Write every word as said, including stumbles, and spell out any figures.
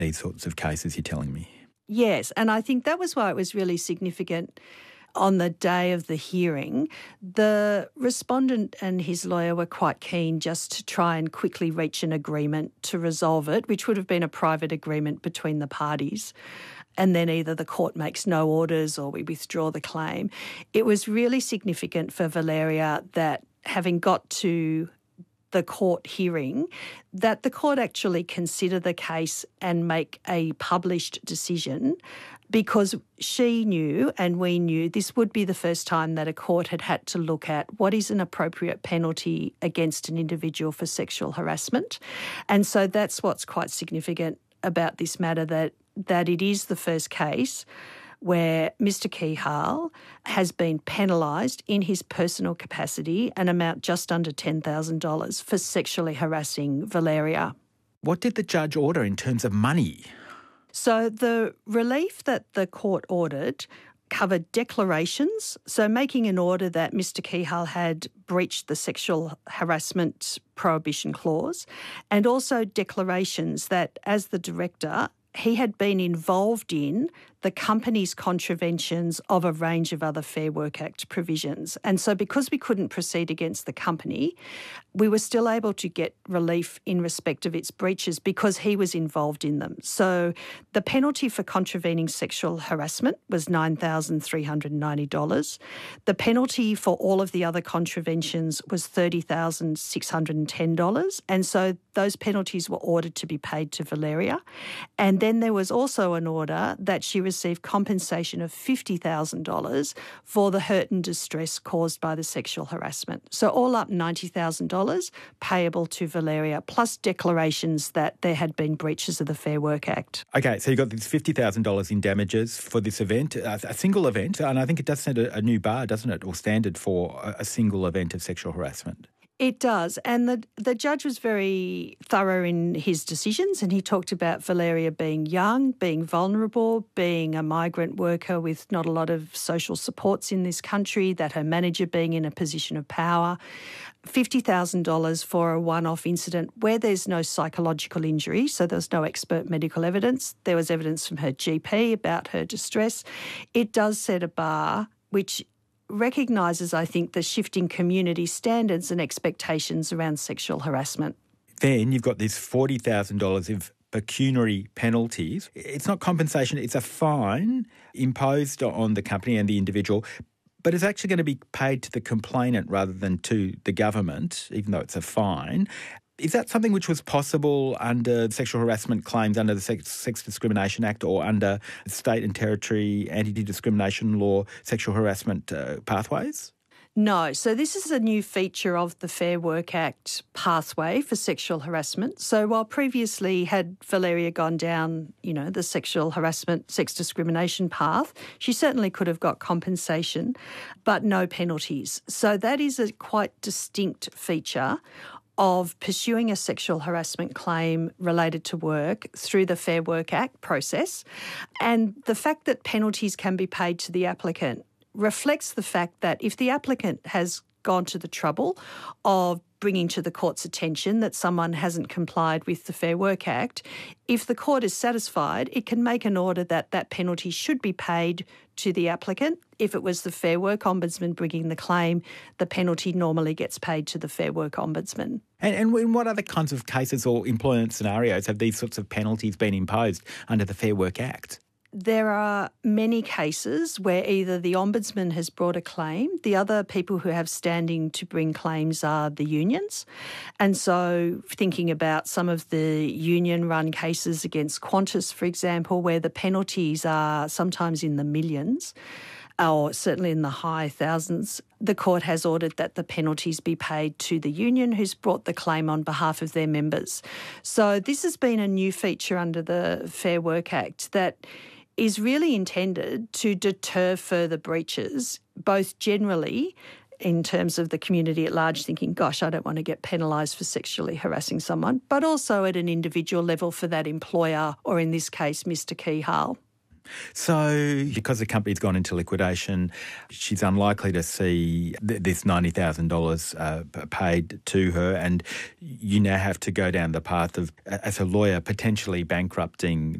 these sorts of cases, you're telling me. Yes, and I think that was why it was really significant on the day of the hearing. The respondent and his lawyer were quite keen just to try and quickly reach an agreement to resolve it, which would have been a private agreement between the parties. And then either the court makes no orders or we withdraw the claim. It was really significant for Valeria that having got to the court hearing, that the court actually consider the case and make a published decision, because she knew and we knew this would be the first time that a court had had to look at what is an appropriate penalty against an individual for sexual harassment. And so that's what's quite significant about this matter, that that it is the first case where Mister Keyhale has been penalised in his personal capacity, an amount just under ten thousand dollars, for sexually harassing Valeria. What did the judge order in terms of money? So the relief that the court ordered covered declarations, so making an order that Mister Keyhale had breached the sexual harassment prohibition clause, and also declarations that as the director, he had been involved in the company's contraventions of a range of other Fair Work Act provisions. And so because we couldn't proceed against the company, we were still able to get relief in respect of its breaches because he was involved in them. So the penalty for contravening sexual harassment was nine thousand three hundred ninety dollars. The penalty for all of the other contraventions was thirty thousand six hundred ten dollars. And so those penalties were ordered to be paid to Valeria. And then there was also an order that she received compensation of fifty thousand dollars for the hurt and distress caused by the sexual harassment. So all up ninety thousand dollars payable to Valeria, plus declarations that there had been breaches of the Fair Work Act. Okay, so you got this fifty thousand dollars in damages for this event, a, a single event, and I think it does set a, a new bar, doesn't it, or standard for a, a single event of sexual harassment. It does. And the the judge was very thorough in his decisions, and he talked about Valeria being young, being vulnerable, being a migrant worker with not a lot of social supports in this country, that her manager being in a position of power, fifty thousand dollars for a one-off incident where there's no psychological injury, so there's no expert medical evidence. There was evidence from her G P about her distress. It does set a bar which recognises, I think, the shifting community standards and expectations around sexual harassment. Then you've got this forty thousand dollars of pecuniary penalties. It's not compensation, it's a fine imposed on the company and the individual, but it's actually going to be paid to the complainant rather than to the government, even though it's a fine. Is that something which was possible under sexual harassment claims under the Sex, Sex Discrimination Act or under state and territory anti-discrimination law sexual harassment uh, pathways? No. So this is a new feature of the Fair Work Act pathway for sexual harassment. So while previously had Valeria gone down, you know, the sexual harassment, sex discrimination path, she certainly could have got compensation, but no penalties. So that is a quite distinct feature of pursuing a sexual harassment claim related to work through the Fair Work Act process. And the fact that penalties can be paid to the applicant reflects the fact that if the applicant has gone to the trouble of bringing to the court's attention that someone hasn't complied with the Fair Work Act, if the court is satisfied, it can make an order that that penalty should be paid to the applicant. If it was the Fair Work Ombudsman bringing the claim, the penalty normally gets paid to the Fair Work Ombudsman. And, and in what other kinds of cases or employment scenarios have these sorts of penalties been imposed under the Fair Work Act? There are many cases where either the Ombudsman has brought a claim, the other people who have standing to bring claims are the unions. And so thinking about some of the union-run cases against Qantas, for example, where the penalties are sometimes in the millions, or certainly in the high thousands, the court has ordered that the penalties be paid to the union who's brought the claim on behalf of their members. So this has been a new feature under the Fair Work Act that is really intended to deter further breaches, both generally in terms of the community at large thinking, gosh, I don't want to get penalised for sexually harassing someone, but also at an individual level for that employer, or in this case, Mister Keyhale. So because the company's gone into liquidation, she's unlikely to see th- this ninety thousand dollars uh, paid to her, and you now have to go down the path of, as a lawyer, potentially bankrupting